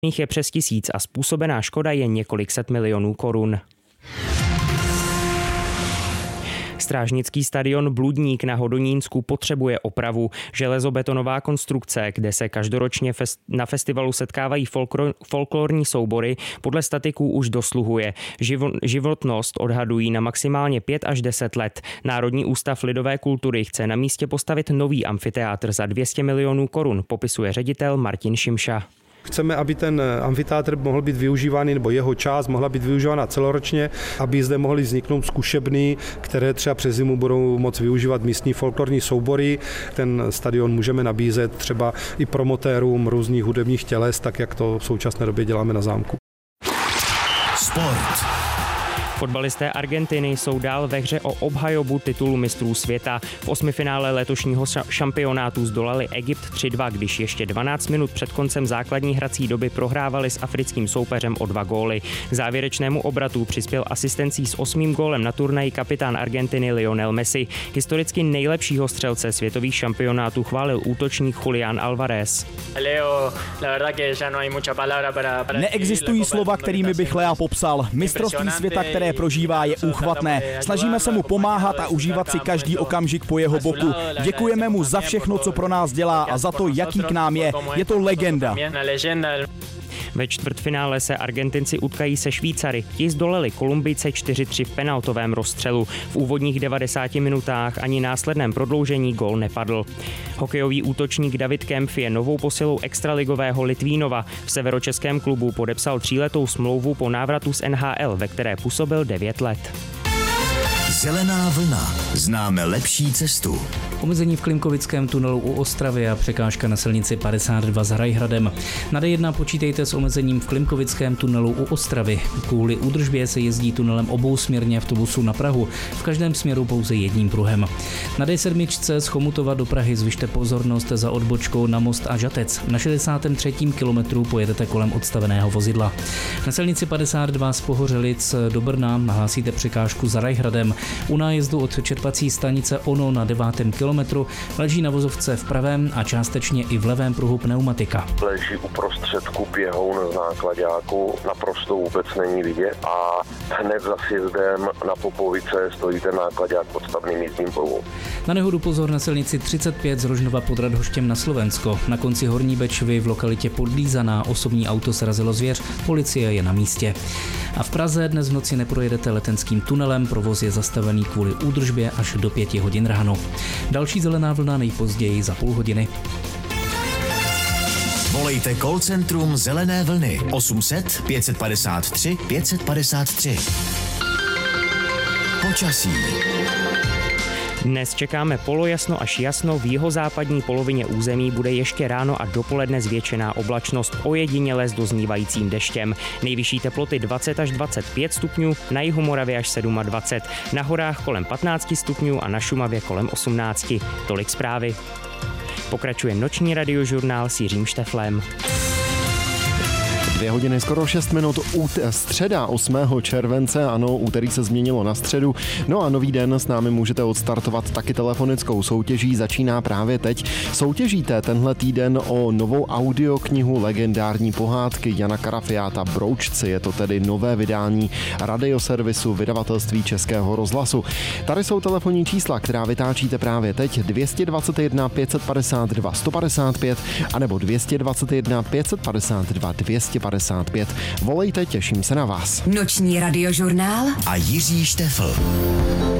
je přes 1000 a způsobená škoda je několik set milionů korun. Strážnický stadion Bludník na Hodonínsku potřebuje opravu. Železobetonová konstrukce, kde se každoročně na festivalu setkávají folklorní soubory, podle statiků už dosluhuje. Životnost odhadují na maximálně 5 až 10 let. Národní ústav lidové kultury chce na místě postavit nový amfiteátr za 200 milionů korun, popisuje ředitel Martin Šimša. Chceme, aby ten amfiteátr mohl být využívaný, nebo jeho část mohla být využívána celoročně, aby zde mohly vzniknout zkušebny, které třeba přes zimu budou moct využívat místní folklorní soubory. Ten stadion můžeme nabízet třeba i promotérům různých hudebních těles, tak jak to v současné době děláme na zámku. Sport. Fotbalisté Argentiny jsou dál ve hře o obhajobu titulu mistrů světa. V osmifinále letošního šampionátu zdolali Egypt 3-2, když ještě 12 minut před koncem základní hrací doby prohrávali s africkým soupeřem o 2 góly. K závěrečnému obratu přispěl asistencí s 8. gólem na turnaji kapitán Argentiny Lionel Messi. Historicky nejlepšího střelce světových šampionátů chválil útočník Julián Alvarez. Neexistují slova, kterými bych Lea popsal. Mistrovství světa, které prožívá, je úchvatné. Snažíme se mu pomáhat a užívat si každý okamžik po jeho boku. Děkujeme mu za všechno, co pro nás dělá a za to, jaký k nám je. Je to legenda. Ve čtvrtfinále se Argentinci utkají se Švýcary. Ti zdolali Kolumbijce 4-3 v penaltovém rozstřelu. V úvodních 90 minutách ani následném prodloužení gól nepadl. Hokejový útočník David Kempf je novou posilou extraligového Litvínova. V severočeském klubu podepsal 3letou smlouvu po návratu z NHL, ve které působil 9 let. Zelená vlna. Známe lepší cestu. Omezení v Klimkovickém tunelu u Ostravy a překážka na silnici 52 s Hrajhradem. Na D1 počítejte s omezením v Klimkovickém tunelu u Ostravy. Kvůli údržbě se jezdí tunelem obousměrně autobusu na Prahu. V každém směru pouze jedním pruhem. Na D7 z Chomutova do Prahy zvyšte pozornost za odbočkou na Most a Žatec. Na 63. kilometru pojedete kolem odstaveného vozidla. Na silnici 52 z Pohořelic do Brna nahlásíte překážku za Hrajhradem. U nájezdu od čerpací stanice Ono na 9. kilometru leží na vozovce v pravém a částečně i v levém pruhu pneumatika. Leží uprostřed běhoun z náklaďáku, naprosto vůbec není vidět a hned za sjezdem na Popovice stojí ten náklaďák pod stavným jízdním pruhu. Na nehodu pozor na silnici 35 z Rožnova pod Radhoštěm na Slovensko. Na konci Horní Bečvy v lokalitě Podlízaná osobní auto srazilo zvěř, policie je na místě. A v Praze dnes v noci neprojedete Letenským tunelem, provoz je zastavený kvůli údržbě až do 5 hodin ráno. Další zelená vlna nejpozději za půl hodiny. Volejte call centrum Zelené vlny 800 553 553. Počasí. Dnes čekáme polojasno až jasno, v jihozápadní polovině území bude ještě ráno a dopoledne zvětšená oblačnost, ojediněle s doznívajícím deštěm. Nejvyšší teploty 20 až 25 stupňů, na jihu Moravy až 27, na horách kolem 15 stupňů a na Šumavě kolem 18. Tolik zprávy. Pokračuje noční radiožurnál s Jiřím Šteflem. 2 hodiny skoro 6 minut, středa 8. července, ano, úterý se změnilo na středu, no a nový den s námi můžete odstartovat taky telefonickou soutěží, začíná právě teď. Soutěžíte tenhle týden o novou audioknihu legendární pohádky Jana Karafiáta Broučci, je to tedy nové vydání radioservisu vydavatelství Českého rozhlasu. Tady jsou telefonní čísla, která vytáčíte právě teď, 221 552 155 anebo 221 552 255. Volejte, těším se na vás. Noční radiožurnál a Jiří Štefl.